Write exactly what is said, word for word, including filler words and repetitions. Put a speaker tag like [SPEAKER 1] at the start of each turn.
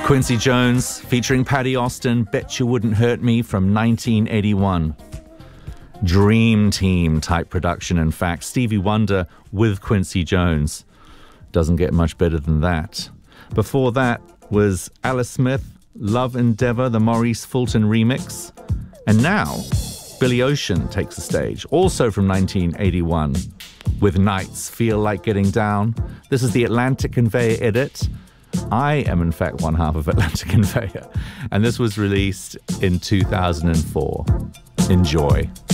[SPEAKER 1] Quincy Jones featuring Paddy Austin, Bet You Wouldn't Hurt Me from nineteen eighty-one. Dream Team type production, in fact. Stevie Wonder with Quincy Jones. Doesn't get much better than that. Before that was Alice Smith, Love Endeavour, the Maurice Fulton remix. And now, Billy Ocean takes the stage, also from nineteen eighty-one, with Nights, Feel Like Getting Down. This is the Atlantic Conveyor edit. I am, in fact, one half of Atlantic Conveyor. And this was released in two thousand four. Enjoy.